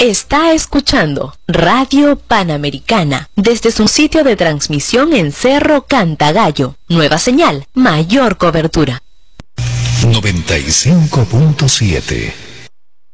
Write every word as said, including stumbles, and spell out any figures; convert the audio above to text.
Está escuchando Radio Panamericana desde su sitio de transmisión en Cerro Cantagallo. Nueva señal, mayor cobertura. noventa y cinco punto siete.